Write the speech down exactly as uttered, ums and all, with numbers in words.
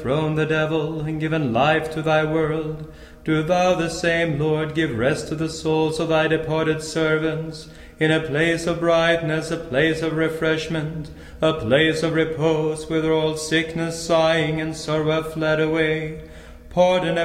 thrown the devil, and given life to thy world. Do thou the same, Lord, give rest to the souls of thy departed servants, in a place of brightness, a place of refreshment, a place of repose, whither all sickness, sighing, and sorrow have fled away. Pardon